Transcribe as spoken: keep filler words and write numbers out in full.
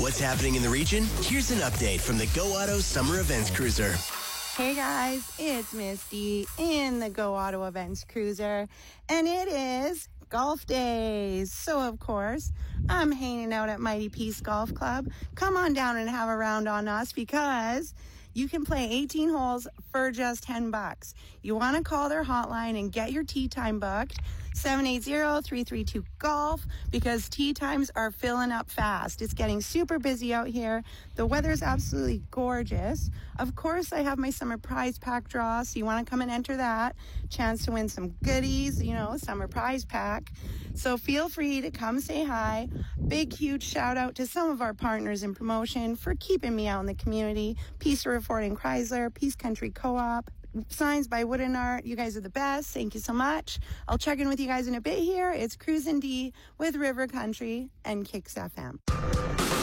what's happening in the region? Here's an update from the Go Auto Summer Events Cruiser. Hey guys, it's Misty in the Go Auto Events Cruiser, and it is golf days. So of course, I'm hanging out at Mighty Peace Golf Club. Come on down and have a round on us because you can play eighteen holes for just ten bucks. You want to call their hotline and get your tee time booked, seven eight zero, three three two, golf, because tee times are filling up fast. It's getting super busy out here. The weather's absolutely gorgeous. Of course, I have my summer prize pack draw, so you want to come and enter that. Chance to win some goodies, you know, summer prize pack. So feel free to come say hi. Big, huge shout out to some of our partners in promotion for keeping me out in the community. Peace River Ford and Chrysler, Peace Country Co-op, Signs by Wood and Art. You guys are the best. Thank you so much. I'll check in with you guys in a bit here. It's Cruisin' D with River Country and Kicks F M.